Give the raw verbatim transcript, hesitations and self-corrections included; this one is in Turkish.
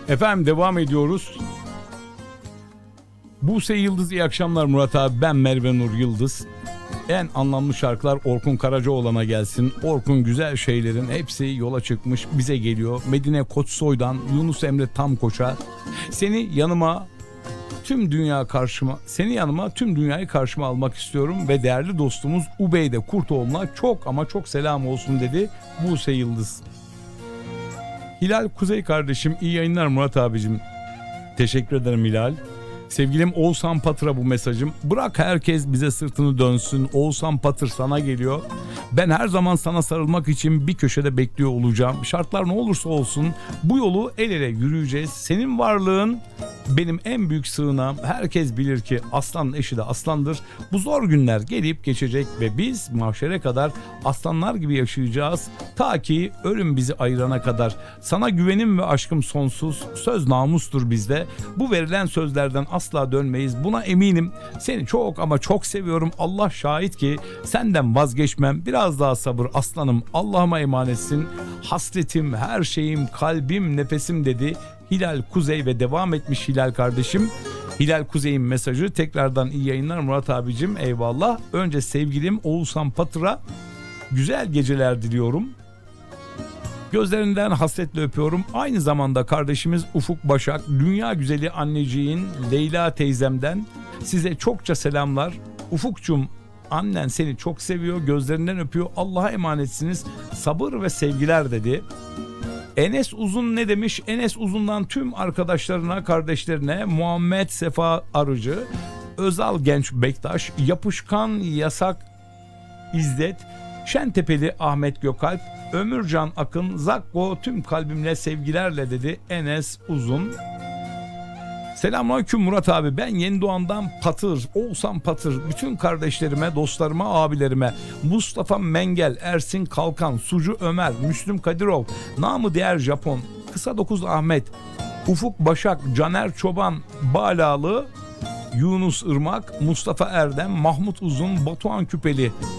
Efendim devam ediyoruz. Buse Yıldız, iyi akşamlar Murat abi. Ben Merve Nur Yıldız. En anlamlı şarkılar Orkun Karacaoğlan'a gelsin. Orkun güzel şeylerin hepsi yola çıkmış, bize geliyor. Medine Koçsoy'dan Yunus Emre Tamkoç'a. Seni yanıma tüm dünya karşıma, seni yanıma tüm dünyayı karşıma almak istiyorum ve değerli dostumuz Ubeyde Kurtoğlu'na çok ama çok selam olsun dedi Buse Yıldız. Hilal Kuzey kardeşim, iyi yayınlar Murat abicim. Teşekkür ederim Hilal. Sevgilim Oğuzhan Patır'a bu mesajım. Bırak herkes bize sırtını dönsün. Oğuzhan Patır sana geliyor. Ben her zaman sana sarılmak için bir köşede bekliyor olacağım. Şartlar ne olursa olsun bu yolu el ele yürüyeceğiz. Senin varlığın benim en büyük sığınağım. Herkes bilir ki aslanın eşi de aslandır. Bu zor günler gelip geçecek ve biz mahşere kadar aslanlar gibi yaşayacağız. Ta ki ölüm bizi ayırana kadar. Sana güvenim ve aşkım sonsuz. Söz namustur bizde. Bu verilen sözlerden asla dönmeyiz. Buna eminim. Seni çok ama çok seviyorum. Allah şahit ki senden vazgeçmem. Biraz daha sabır aslanım. Allah'ıma emanetsin. Hasretim, her şeyim, kalbim, nefesim dedi Hilal Kuzey ve devam etmiş Hilal kardeşim. Hilal Kuzey'in mesajı. Tekrardan iyi yayınlar Murat abicim. Eyvallah. Önce sevgilim Oğuzhan Patır'a güzel geceler diliyorum. Gözlerinden hasretle öpüyorum. Aynı zamanda kardeşimiz Ufuk Başak, dünya güzeli anneciğin Leyla teyzemden size çokça selamlar. Ufukçum, annen seni çok seviyor, gözlerinden öpüyor. Allah'a emanetsiniz. Sabır ve sevgiler dedi. Enes Uzun ne demiş? Enes Uzun'dan tüm arkadaşlarına, kardeşlerine, Muhammed Sefa Arıcı, Özal Genç Bektaş, Yapışkan Yasak İzzet, Şentepeli Ahmet Gökalp, Ömürcan Akın, Zakko tüm kalbimle sevgilerle dedi Enes Uzun. Selamünaleyküm Murat abi, ben Yeni Doğan'dan Patır, Oğuzhan Patır, bütün kardeşlerime, dostlarıma, abilerime, Mustafa Mengel, Ersin Kalkan, Sucu Ömer, Müslüm Kadirov, namı diğer Japon, Kısa Dokuz Ahmet, Ufuk Başak, Caner Çoban, Balalı, Yunus Irmak, Mustafa Erdem, Mahmut Uzun, Batuhan Küpeli,